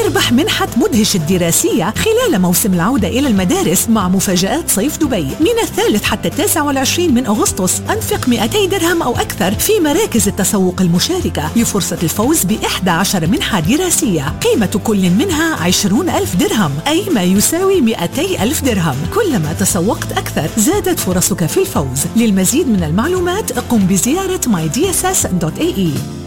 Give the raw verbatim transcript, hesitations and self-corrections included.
اربح منحة مدهش الدراسية خلال موسم العودة إلى المدارس مع مفاجآت صيف دبي من الثالث حتى التاسع والعشرين من أغسطس. أنفق مئتي درهم أو أكثر في مراكز التسوق المشاركة لفرصة الفوز بإحدى عشر منحة دراسية قيمة كل منها عشرون ألف درهم، أي ما يساوي مئتي ألف درهم. كلما تسوقت أكثر زادت فرصك في الفوز. للمزيد من المعلومات قم بزيارة ماي دي إس إس دوت إيه إي.